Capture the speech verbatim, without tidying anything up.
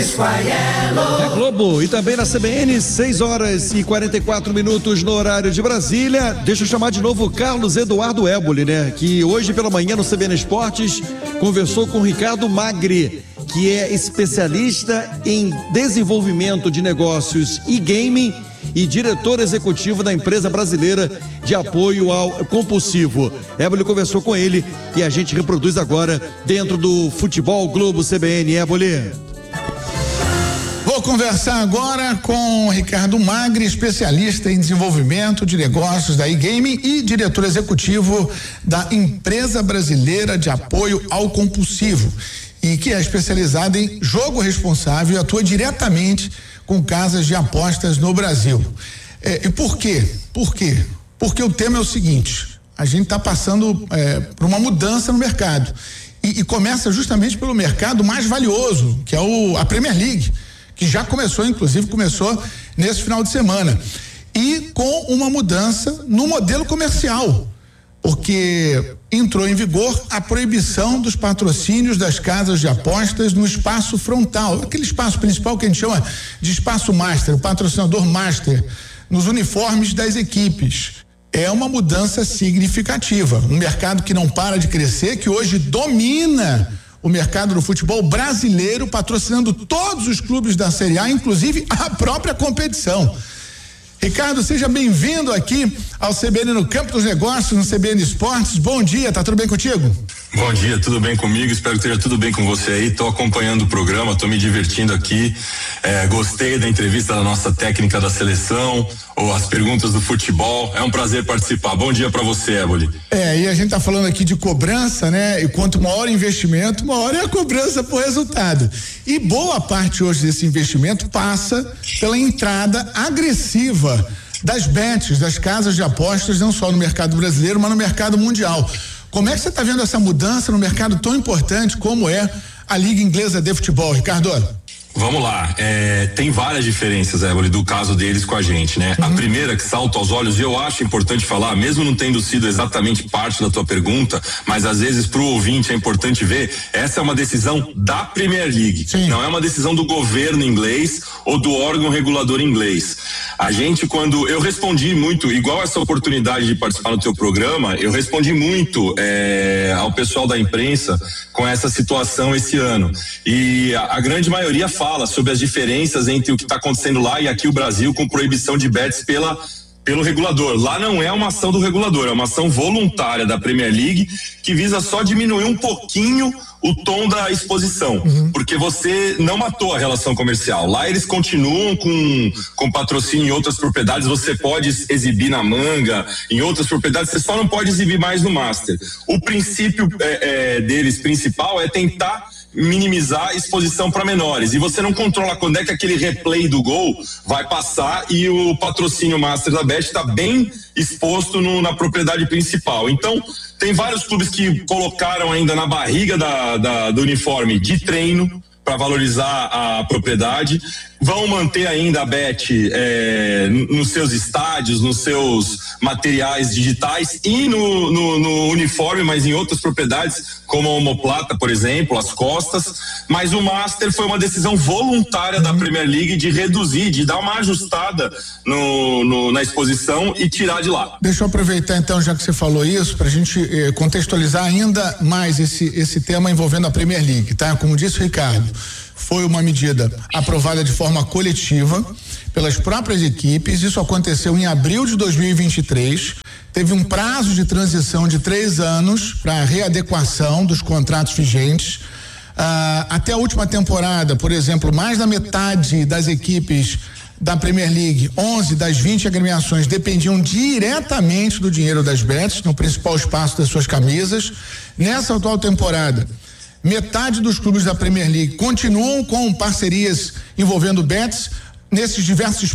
É Globo e também na C B N, seis horas e quarenta e quatro minutos no horário de Brasília. Deixa eu chamar de novo o Carlos Eduardo Éboli, né? Que hoje pela manhã no C B N Esportes conversou com o Ricardo Magri, que é especialista em desenvolvimento de negócios e gaming e diretor executivo da empresa brasileira de apoio ao compulsivo. Éboli conversou com ele e a gente reproduz agora dentro do Futebol Globo C B N. Éboli. Vou conversar agora com o Ricardo Magri, especialista em desenvolvimento de negócios da iGaming e diretor executivo da empresa brasileira de apoio ao compulsivo, e que é especializada em jogo responsável e atua diretamente com casas de apostas no Brasil. É, e por quê? Por quê? Porque o tema é o seguinte: a gente está passando é, por uma mudança no mercado e, e começa justamente pelo mercado mais valioso, que é o, a Premier League, que já começou, inclusive começou nesse final de semana, e com uma mudança no modelo comercial, porque entrou em vigor a proibição dos patrocínios das casas de apostas no espaço frontal, aquele espaço principal que a gente chama de espaço master, o patrocinador master, nos uniformes das equipes. É uma mudança significativa, um mercado que não para de crescer, que hoje domina o mercado do futebol brasileiro, patrocinando todos os clubes da Série A, inclusive a própria competição. Ricardo, seja bem-vindo aqui ao C B N no Campo dos Negócios, no C B N Esportes. Bom dia, tá tudo bem contigo? Bom dia, tudo bem comigo? Espero que esteja tudo bem com você aí. Tô acompanhando o programa, tô me divertindo aqui. É, gostei da entrevista da nossa técnica da seleção, ou as perguntas do futebol. É um prazer participar. Bom dia para você, Éboli. É, e a gente tá falando aqui de cobrança, né? E quanto maior o investimento, maior é a cobrança por resultado. E boa parte hoje desse investimento passa pela entrada agressiva das bets, das casas de apostas, não só no mercado brasileiro, mas no mercado mundial. Como é que você está vendo essa mudança no mercado tão importante como é a Liga Inglesa de Futebol, Ricardo? Vamos lá, é, tem várias diferenças, Éboli, do caso deles com a gente, né? Uhum. A primeira que salta aos olhos, e eu acho importante falar, mesmo não tendo sido exatamente parte da tua pergunta, mas às vezes pro ouvinte é importante ver, essa é uma decisão da Premier League. Sim. Não é uma decisão do governo inglês ou do órgão regulador inglês. A gente, quando eu respondi muito, igual essa oportunidade de participar do teu programa, eu respondi muito é, ao pessoal da imprensa com essa situação esse ano. E a, a grande maioria fala sobre as diferenças entre o que está acontecendo lá e aqui o Brasil, com proibição de bets pela pelo regulador. Lá não é uma ação do regulador, é uma ação voluntária da Premier League que visa só diminuir um pouquinho o tom da exposição, uhum. porque você não matou a relação comercial. Lá eles continuam com, com patrocínio em outras propriedades, você pode exibir na Manga, em outras propriedades, você só não pode exibir mais no Master. O princípio é, é, deles principal é tentar minimizar a exposição para menores, e você não controla quando é que aquele replay do gol vai passar e o patrocínio master da Bet está bem exposto no, na propriedade principal. Então tem vários clubes que colocaram ainda na barriga da, da, do uniforme de treino para valorizar a propriedade, vão manter ainda a Bet é, nos seus estádios, nos seus materiais digitais e no, no, no uniforme, mas em outras propriedades, como a omoplata, por exemplo, as costas. Mas o Master foi uma decisão voluntária da Premier League de reduzir, de dar uma ajustada no, no, na exposição e tirar de lá. Deixa eu aproveitar então, já que você falou isso, para a gente eh, contextualizar ainda mais esse, esse tema envolvendo a Premier League, tá? Como disse o Ricardo, foi uma medida aprovada de forma coletiva pelas próprias equipes. Isso aconteceu em abril de dois mil e vinte e três. Teve um prazo de transição de três anos para readequação dos contratos vigentes. Ah, até a última temporada, por exemplo, mais da metade das equipes da Premier League, onze das vinte agremiações, dependiam diretamente do dinheiro das bets, no principal espaço das suas camisas. Nessa atual temporada, metade dos clubes da Premier League continuam com parcerias envolvendo bets nesses diversos